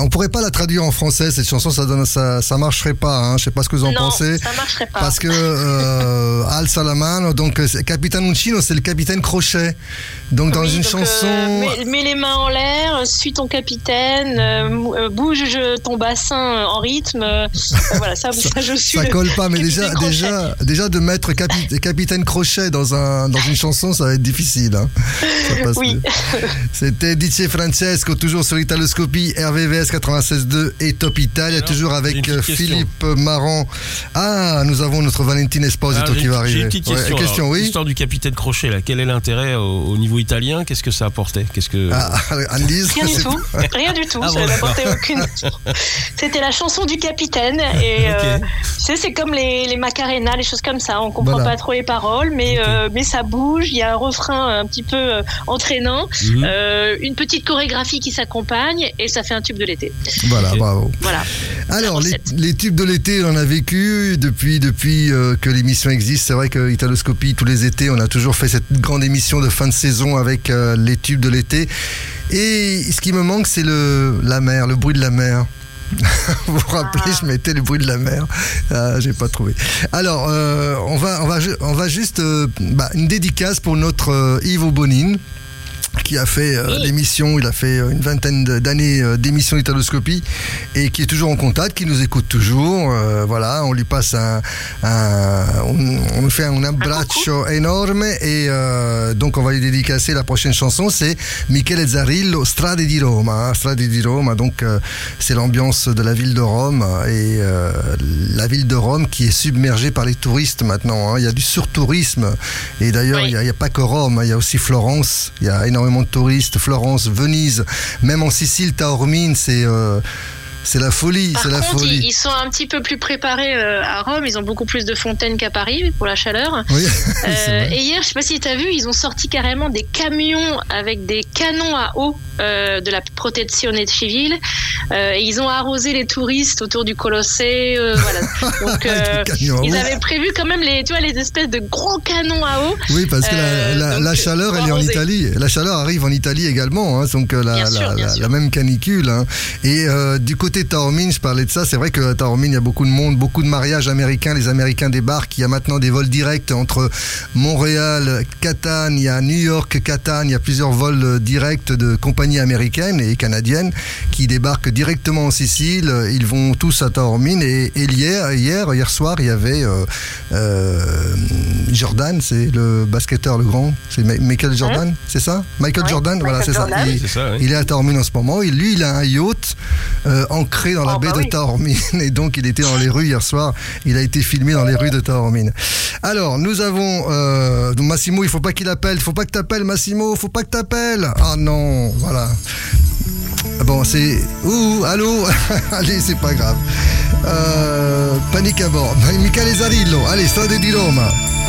pourrait pas la traduire en français, cette chanson, ça marcherait pas, hein. Je sais pas ce que vous en pensez. Non, ça marcherait pas. Parce que Alza la mano, donc Capitaine Uncino, c'est le capitaine Crochet. Donc dans une chanson... mets les mains en l'air, suis ton capitaine, bouge ton bassin en rythme. Voilà, ça je suis. Ça colle pas, mais déjà de mettre Capitaine Crochet dans une chanson, ça va être difficile. Hein. Oui. C'était DJ Francesco, toujours sur Italoscopie, RVVS 96.2 et Top Italia, toujours avec Philippe Marant. Ah, nous avons notre Valentine Esposito qui va arriver. J'ai une petite question. Ouais, question, oui. L'histoire du capitaine Crochet, là, quel est l'intérêt au niveau italien? Qu'est-ce que ça apportait? Annelise, Rien du tout. Ça n'apportait aucune. C'était la chanson du capitaine et c'est comme les Macarena, les choses comme ça. On comprend pas trop les paroles, mais ça bouge. Il y a un refrain un petit peu entraînant, une petite chorégraphie qui s'accompagne et ça fait un tube de l'été. Voilà, bravo. Voilà. Alors les tubes de l'été, on en a vécu depuis que l'émission existe. C'est vrai que Italoscopie, tous les étés, on a toujours fait cette grande émission de fin de saison avec les tubes de l'été. Et ce qui me manque, c'est la mer, le bruit de la mer. Vous vous rappelez, je mettais le bruit de la mer. J'ai pas trouvé. Alors, on va juste une dédicace pour notre Ivo Bonin, qui a fait l'émission, il a fait une vingtaine d'années d'émission Italoscopie et qui est toujours en contact, qui nous écoute toujours. Voilà, on lui passe on nous fait un abbraccio énorme et donc on va lui dédicacer la prochaine chanson, c'est Michele Zarillo, Strade di Roma. Hein, Strade di Roma, donc c'est l'ambiance de la ville de Rome et la ville de Rome qui est submergée par les touristes maintenant. Hein. Il y a du surtourisme et d'ailleurs il n'y a pas que Rome, hein, il y a aussi Florence, il y a énormément de touristes, Florence, Venise, même en Sicile, Taormine, c'est la folie. Par c'est la contre, folie. Ils sont un petit peu plus préparés à Rome. Ils ont beaucoup plus de fontaines qu'à Paris pour la chaleur. Oui, et hier, je sais pas si tu as vu, ils ont sorti carrément des camions avec des canons à eau de la Protezione Civile. Et ils ont arrosé les touristes autour du Colossée. Voilà. Donc, ils avaient prévu quand même les espèces de gros canons à eau. Oui, parce que la chaleur, elle est en Italie. La chaleur arrive en Italie également. Hein, donc la même canicule. Hein. Et du côté Taormine, je parlais de ça, c'est vrai que à Taormine, il y a beaucoup de monde, beaucoup de mariages américains. Les Américains débarquent. Il y a maintenant des vols directs entre Montréal, Catane, il y a New York, Catane. Il y a plusieurs vols directs de compagnies américaines et canadiennes qui débarquent directement en Sicile. Ils vont tous à Taormine. Et hier soir, il y avait Jordan, c'est le basketteur, le grand. C'est Michael Jordan, c'est ça? Michael Jordan, voilà, c'est Jordan. ça. Il est à Taormine en ce moment. Et lui, il a un yacht ancré dans la baie de Taormine et donc il était dans les rues hier soir, il a été filmé dans les rues de Taormine. Alors nous avons Massimo, il faut pas qu'il appelle, il faut pas que t'appelles Massimo, faut pas que t'appelles. Ah non, voilà. Bon, c'est... allô. Allez, c'est pas grave. Panique à bord. Michele Zarillo, allez, Strade di Roma.